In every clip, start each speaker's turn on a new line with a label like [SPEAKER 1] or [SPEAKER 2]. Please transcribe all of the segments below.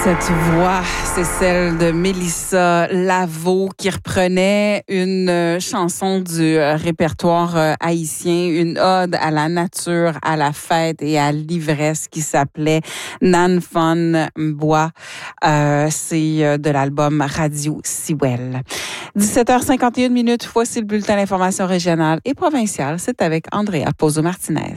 [SPEAKER 1] Cette voix, c'est celle de Mélissa Laveau qui reprenait une chanson du répertoire haïtien, une ode à la nature, à la fête et à l'ivresse qui s'appelait Nan Fon Bois. C'est de l'album Radio Siwel. 17h51, voici le bulletin d'information régionale et provinciale. C'est avec Andrea Pozo-Martinez.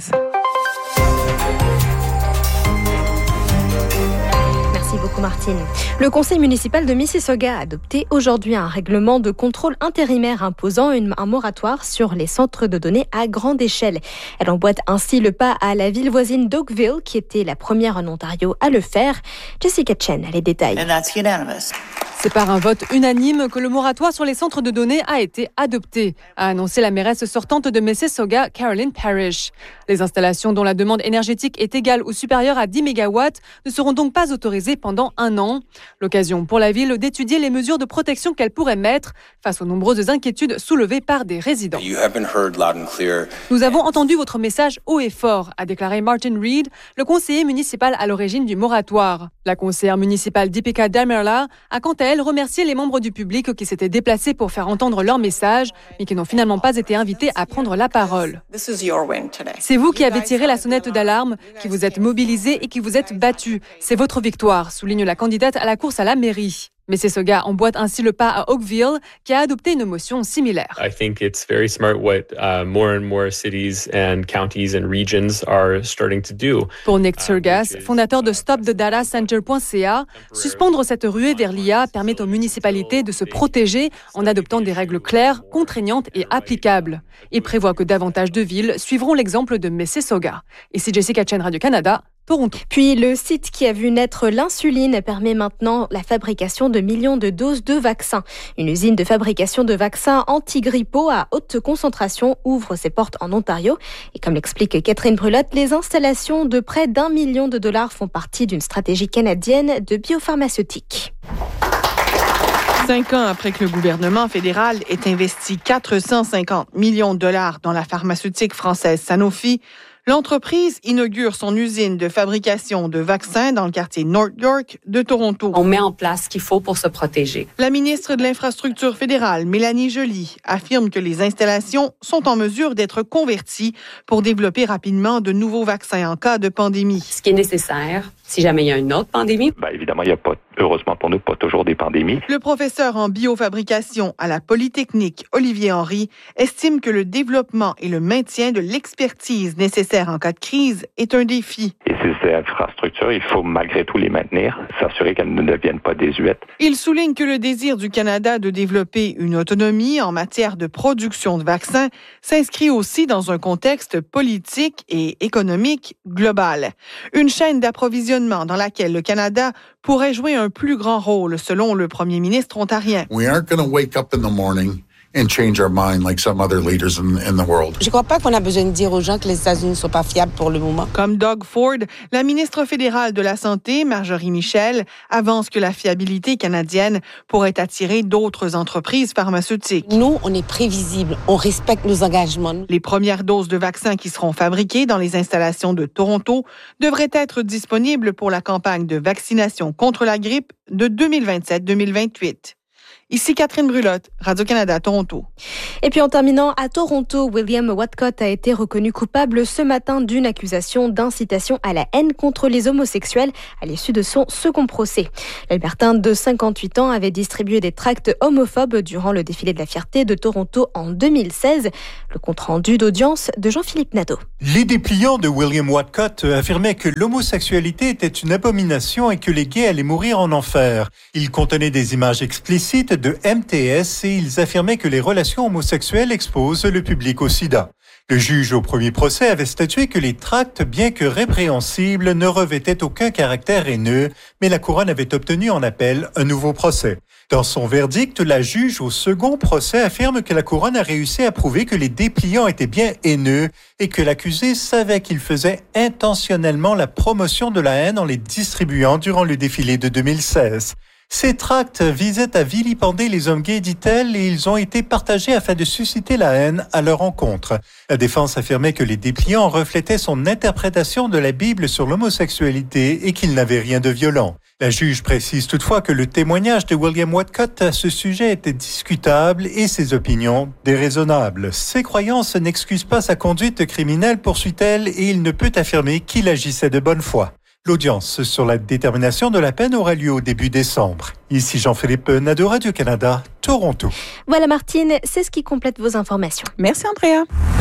[SPEAKER 2] Beaucoup Martine. Le conseil municipal de Mississauga a adopté aujourd'hui un règlement de contrôle intérimaire imposant un moratoire sur les centres de données à grande échelle. Elle emboîte ainsi le pas à la ville voisine d'Oakville, qui était la première en Ontario à le faire. Jessica Chen a les détails.
[SPEAKER 3] C'est par un vote unanime que le moratoire sur les centres de données a été adopté, a annoncé la mairesse sortante de Mississauga, Caroline Parrish. Les installations dont la demande énergétique est égale ou supérieure à 10 MW ne seront donc pas autorisées pendant un an. L'occasion pour la ville d'étudier les mesures de protection qu'elle pourrait mettre face aux nombreuses inquiétudes soulevées par des résidents. Nous avons entendu votre message haut et fort, a déclaré Martin Reed, le conseiller municipal à l'origine du moratoire. La conseillère municipale Deepika Damerla a quant à elle remercié les membres du public qui s'étaient déplacés pour faire entendre leur message, mais qui n'ont finalement pas été invités à prendre la parole. C'est vous qui avez tiré la sonnette d'alarme, qui vous êtes mobilisés et qui vous êtes battus. C'est votre victoire, souligne la candidate à la course à la mairie. Mississauga emboîte ainsi le pas à Oakville, qui a adopté une motion similaire.
[SPEAKER 4] I think it's very smart what more and more cities and counties and regions are starting to do.
[SPEAKER 3] Pour Nick Turgas, fondateur de StopTheDataCenter.ca, suspendre cette ruée vers l'IA permet aux municipalités de se protéger en adoptant des règles claires, contraignantes et applicables. Il prévoit que davantage de villes suivront l'exemple de Mississauga. Ici Jessica Chen, Radio-Canada, Toronto.
[SPEAKER 2] Puis le site qui a vu naître l'insuline permet maintenant la fabrication de millions de doses de vaccins. Une usine de fabrication de vaccins anti-grippaux à haute concentration ouvre ses portes en Ontario. Et comme l'explique Catherine Brulotte, les installations de près d'1 million de dollars font partie d'une stratégie canadienne de biopharmaceutique.
[SPEAKER 5] 5 ans après que le gouvernement fédéral ait investi 450 millions de dollars dans la pharmaceutique française Sanofi, l'entreprise inaugure son usine de fabrication de vaccins dans le quartier North York de Toronto.
[SPEAKER 6] On met en place ce qu'il faut pour se protéger.
[SPEAKER 5] La ministre de l'Infrastructure fédérale, Mélanie Joly, affirme que les installations sont en mesure d'être converties pour développer rapidement de nouveaux vaccins en cas de pandémie.
[SPEAKER 6] Ce qui est nécessaire, si jamais il y a une autre pandémie.
[SPEAKER 7] Évidemment, il n'y a pas, heureusement pour nous, pas toujours des pandémies.
[SPEAKER 5] Le professeur en biofabrication à la Polytechnique, Olivier Henry, estime que le développement et le maintien de l'expertise nécessaire en cas de crise est un défi.
[SPEAKER 7] Et ces infrastructures, il faut malgré tout les maintenir, s'assurer qu'elles ne deviennent pas désuètes.
[SPEAKER 5] Il souligne que le désir du Canada de développer une autonomie en matière de production de vaccins s'inscrit aussi dans un contexte politique et économique global. Une chaîne d'approvisionnement dans laquelle le Canada pourrait jouer un plus grand rôle, selon le premier ministre ontarien.
[SPEAKER 8] We aren't going to wake up in the morning and change our mind like some other leaders in the world.
[SPEAKER 9] Je ne crois pas qu'on a besoin de dire aux gens que les États-Unis ne sont pas fiables pour le moment.
[SPEAKER 5] Comme Doug Ford, la ministre fédérale de la Santé, Marjorie Michel, avance que la fiabilité canadienne pourrait attirer d'autres entreprises pharmaceutiques.
[SPEAKER 9] Nous, on est prévisibles, on respecte nos engagements.
[SPEAKER 5] Les premières doses de vaccins qui seront fabriquées dans les installations de Toronto devraient être disponibles pour la campagne de vaccination contre la grippe de 2027-2028. Ici Catherine Brulotte, Radio-Canada, Toronto.
[SPEAKER 2] Et puis en terminant, à Toronto, William Watcott a été reconnu coupable ce matin d'une accusation d'incitation à la haine contre les homosexuels à l'issue de son second procès. L'Albertain de 58 ans avait distribué des tracts homophobes durant le défilé de la fierté de Toronto en 2016. Le compte-rendu d'audience de Jean-Philippe Nadeau.
[SPEAKER 10] Les dépliants de William Watcott affirmaient que l'homosexualité était une abomination et que les gays allaient mourir en enfer. Ils contenaient des images explicites de MTS et ils affirmaient que les relations homosexuelles exposent le public au sida. Le juge au premier procès avait statué que les tracts, bien que répréhensibles, ne revêtaient aucun caractère haineux, mais la couronne avait obtenu en appel un nouveau procès. Dans son verdict, la juge au second procès affirme que la couronne a réussi à prouver que les dépliants étaient bien haineux et que l'accusé savait qu'il faisait intentionnellement la promotion de la haine en les distribuant durant le défilé de 2016. Ces tracts visaient à vilipender les hommes gays, dit-elle, et ils ont été partagés afin de susciter la haine à leur encontre. La défense affirmait que les dépliants reflétaient son interprétation de la Bible sur l'homosexualité et qu'il n'avait rien de violent. La juge précise toutefois que le témoignage de William Whatcott à ce sujet était discutable et ses opinions déraisonnables. Ses croyances n'excusent pas sa conduite criminelle, poursuit-elle, et il ne peut affirmer qu'il agissait de bonne foi. L'audience sur la détermination de la peine aura lieu au début décembre. Ici Jean-Philippe Nadeau, Radio-Canada, Toronto.
[SPEAKER 2] Voilà Martine, c'est ce qui complète vos informations.
[SPEAKER 1] Merci Andrea.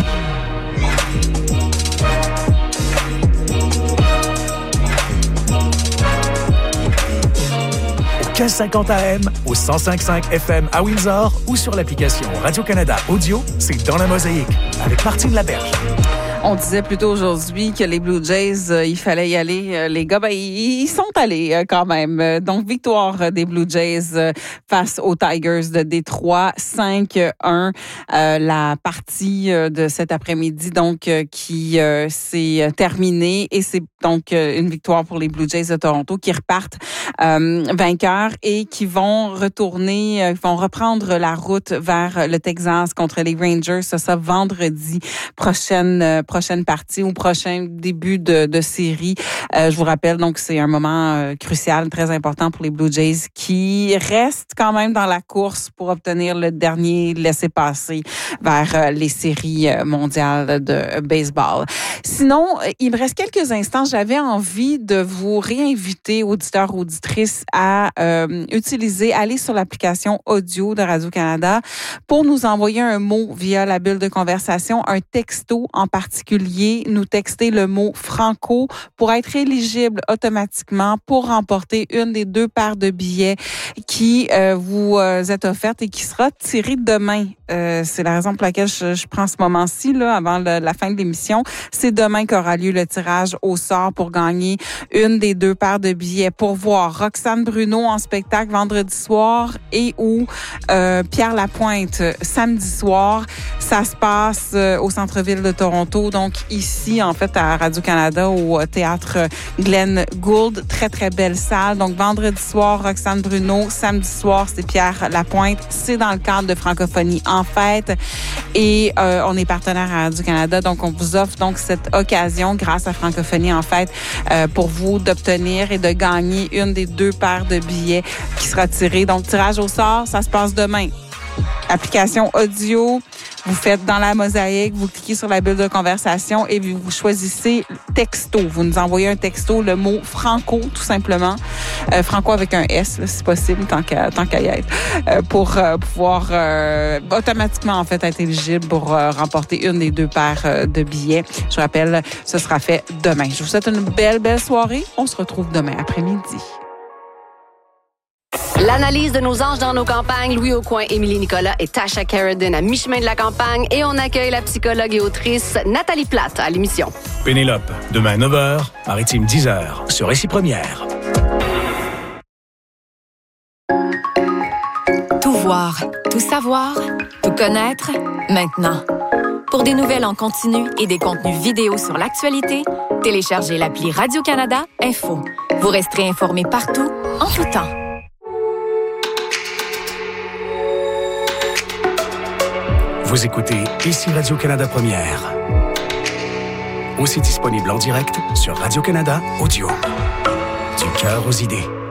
[SPEAKER 11] 1550 AM, au 105.5 FM à Windsor ou sur l'application Radio-Canada Audio, c'est Dans la Mosaïque, avec Martine Laberge.
[SPEAKER 1] On disait plutôt aujourd'hui que les Blue Jays, il fallait y aller. Les gars, ils sont allés quand même. Donc, victoire des Blue Jays face aux Tigers de Détroit, 5-1. La partie de cet après-midi, donc, qui s'est terminée. Et c'est donc une victoire pour les Blue Jays de Toronto qui repartent vainqueurs et qui vont reprendre la route vers le Texas contre les Rangers. Ça vendredi prochaine partie ou prochain début de série. Je vous rappelle, donc, c'est un moment crucial, très important pour les Blue Jays qui restent quand même dans la course pour obtenir le dernier laissez-passer vers les séries mondiales de baseball. Sinon, il me reste quelques instants. J'avais envie de vous réinviter, auditeurs, auditrices, à aller sur l'application audio de Radio-Canada pour nous envoyer un mot via la bulle de conversation, un texto en particulier. Nous texter le mot Franco pour être éligible automatiquement pour remporter une des 2 paires de billets qui vous est offerte et qui sera tirée demain. C'est la raison pour laquelle je prends ce moment-ci, là, avant la fin de l'émission. C'est demain qu'aura lieu le tirage au sort pour gagner une des 2 paires de billets pour voir Roxane Bruno en spectacle vendredi soir et ou Pierre Lapointe samedi soir. Ça se passe au centre-ville de Toronto, donc ici, en fait, à Radio-Canada, au théâtre Glenn Gould. Très, très belle salle. Donc, vendredi soir, Roxane Bruno. Samedi soir, c'est Pierre Lapointe. C'est dans le cadre de Francophonie en fête. Et on est partenaire à Radio-Canada. Donc, on vous offre donc cette occasion, grâce à Francophonie en fête, pour vous d'obtenir et de gagner une des 2 paires de billets qui sera tirée. Donc, tirage au sort, ça se passe demain. Application audio, vous faites dans la mosaïque, vous cliquez sur la bulle de conversation et vous choisissez texto. Vous nous envoyez un texto, le mot Franco, tout simplement. Franco avec un S, là, si possible, tant qu'à y être, pour pouvoir automatiquement, en fait, être éligible pour remporter une des 2 paires de billets. Je rappelle, ce sera fait demain. Je vous souhaite une belle soirée. On se retrouve demain après-midi.
[SPEAKER 12] L'analyse de nos anges dans nos campagnes, Louis Aucoin, Émilie Nicolas et Tasha Carradine à mi-chemin de la campagne. Et on accueille la psychologue et autrice Nathalie Plate à l'émission.
[SPEAKER 11] Pénélope, demain 9h, Maritime 10h, sur Récit Première.
[SPEAKER 13] Tout voir, tout savoir, tout connaître, maintenant. Pour des nouvelles en continu et des contenus vidéo sur l'actualité, téléchargez l'appli Radio-Canada Info. Vous resterez informés partout, en tout temps.
[SPEAKER 11] Vous écoutez ici Radio-Canada Première. Aussi disponible en direct sur Radio-Canada Audio. Du cœur aux idées.